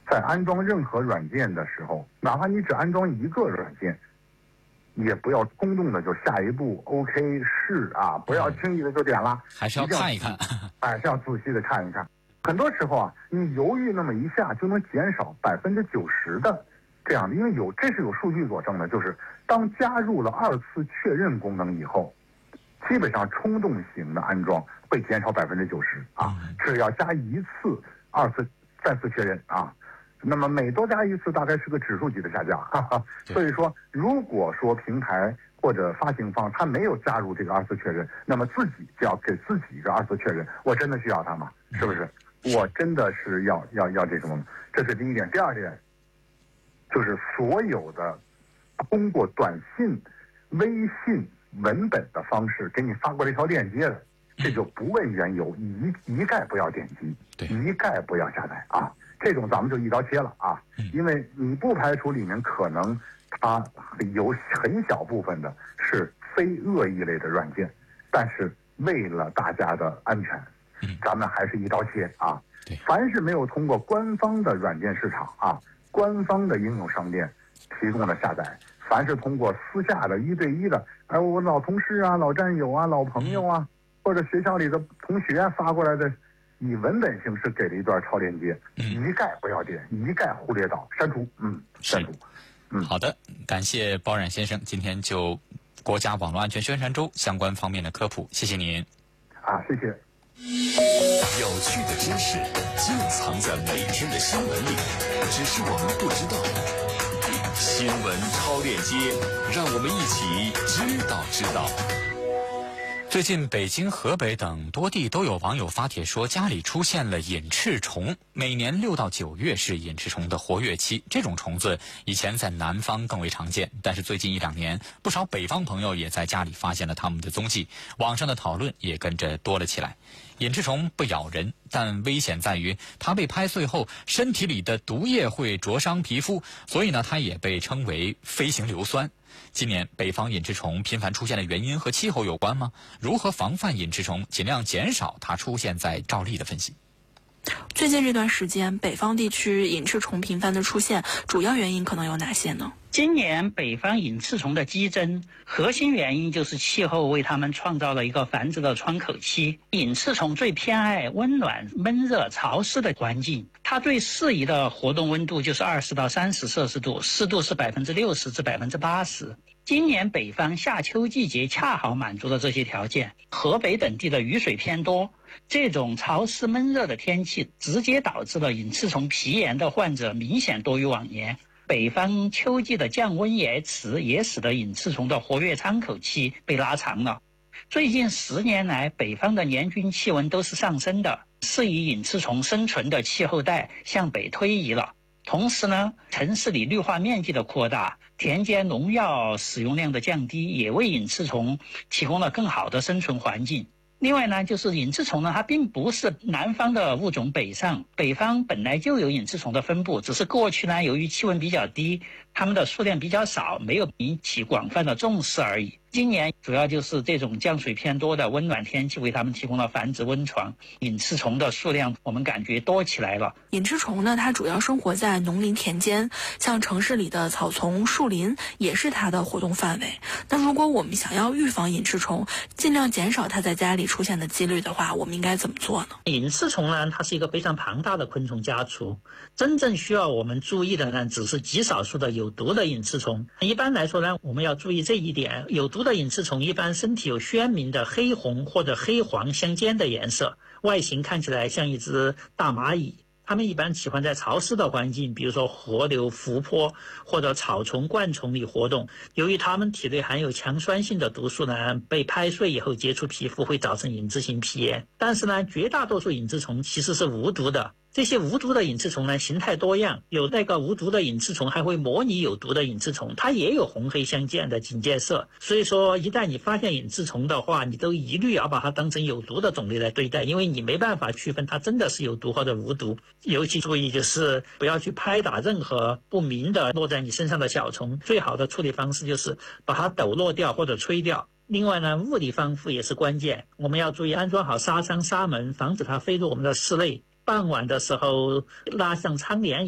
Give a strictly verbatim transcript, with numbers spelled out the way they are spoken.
在安装任何软件的时候，哪怕你只安装一个软件，也不要冲动的就下一步 OK 是啊，不要轻易的就点了， 还是要看一看， 还是要仔细的看一看。很多时候啊，你犹豫那么一下就能减少百分之九十的这样的，因为有这是有数据佐证的，就是当加入了二次确认功能以后，基本上冲动型的安装会减少百分之九十啊，只要加一次二次再次确认啊。那么每多加一次，大概是个指数级的下降，哈哈。所以说，如果说平台或者发行方他没有加入这个二次确认，那么自己就要给自己一个二次确认，我真的需要它吗？是不是？我真的是要要要这种，这是第一点。第二点，就是所有的通过短信、微信文本的方式给你发过来一条链接的，这就不问缘由，一一概不要点击，一概不要下载啊。这种咱们就一刀切了啊，因为你不排除里面可能它有很小部分的是非恶意类的软件，但是为了大家的安全，咱们还是一刀切啊。凡是没有通过官方的软件市场啊、官方的应用商店提供的下载，凡是通过私下的一对一的，哎，我老同事啊、老战友啊、老朋友啊，或者学校里的同学发过来的。以文本形式给了一段超链接，一概不要点，一概忽略到删除，嗯，删除。 嗯，好的，感谢包冉先生今天就国家网络安全宣传周相关方面的科普，谢谢您。 啊，谢谢。 有趣的知识就藏在每天的新闻里，只是我们不知道。新闻超链接，让我们一起知道知道。 最近北京、河北等多地都有网友发帖说家里出现了隐翅虫。每年六到九月是隐翅虫的活跃期，这种虫子以前在南方更为常见，但是最近一两年不少北方朋友也在家里发现了它们的踪迹，网上的讨论也跟着多了起来。隐翅虫不咬人，但危险在于它被拍碎后身体里的毒液会灼伤皮肤，所以呢它也被称为飞行硫酸。今年北方隐翅虫频繁出现的原因和气候有关吗？如何防范隐翅虫，尽量减少它出现？在赵丽的分析。 最近这段时间，北方地区隐翅虫频繁的出现，主要原因可能有哪些呢？ 今年北方隐翅虫的激增，核心原因就是气候为它们创造了一个繁殖的窗口期。隐翅虫最偏爱温暖、闷热、潮湿的环境，它最适宜的活动温度就是二十到三十摄氏度，湿度是百分之六十至百分之八十。今年北方夏秋季节恰好满足了这些条件，河北等地的雨水偏多，这种潮湿闷热的天气直接导致了隐翅虫皮炎的患者明显多于往年。北方秋季的降温延迟也使得隐翅虫的活跃窗口期被拉长了。最近十年来，北方的年均气温都是上升的，适宜隐翅虫生存的气候带向北推移了。同时呢，城市里绿化面积的扩大，田间农药使用量的降低，也为隐翅虫提供了更好的生存环境。另外呢，就是隐翅虫呢，它并不是南方的物种北上，北方本来就有隐翅虫的分布，只是过去呢，由于气温比较低，它们的数量比较少，没有引起广泛的重视而已。今年主要就是这种降水偏多的温暖天气为它们提供了繁殖温床，隐翅虫的数量我们感觉多起来了。 隐翅虫呢，它主要生活在农林田间，像城市里的草丛、树林也是它的活动范围。那如果我们想要预防隐翅虫，尽量减少它在家里出现的几率的话，我们应该怎么做呢？ 隐翅虫呢，它是一个非常庞大的昆虫家族，真正需要我们注意的呢，只是极少数的有毒的隐翅虫。一般来说呢，我们要注意这一点，有毒的隐翅虫一般身体有鲜明的黑红或者黑黄相间的颜色，外形看起来像一只大蚂蚁。它们一般喜欢在潮湿的环境，比如说河流、湖泊或者草丛、灌丛里活动。由于它们体内含有强酸性的毒素呢，被拍碎以后接触皮肤会造成隐翅性皮炎。但是呢，绝大多数隐翅虫其实是无毒的。这些无毒的隐翅虫呢，形态多样，有那个无毒的隐翅虫还会模拟有毒的隐翅虫，它也有红黑相间的警戒色。所以说，一旦你发现隐翅虫的话，你都一律要把它当成有毒的种类来对待，因为你没办法区分它真的是有毒或者无毒。尤其注意就是不要去拍打任何不明的落在你身上的小虫，最好的处理方式就是把它抖落掉或者吹掉。另外呢，物理防护也是关键，我们要注意安装好纱窗、纱门，防止它飞入我们的室内。傍晚的时候拉上窗帘